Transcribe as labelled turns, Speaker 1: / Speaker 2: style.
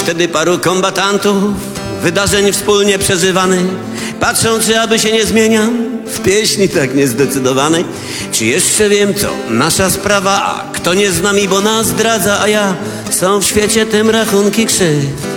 Speaker 1: wtedy paru kombatantów, wydarzeń wspólnie przeżywanych. Patrzą, czy aby się nie zmieniam w pieśni tak niezdecydowanej. Czy jeszcze wiem co, nasza sprawa, a kto nie z nami, bo nas zdradza, a ja są w świecie tym rachunki krzywd.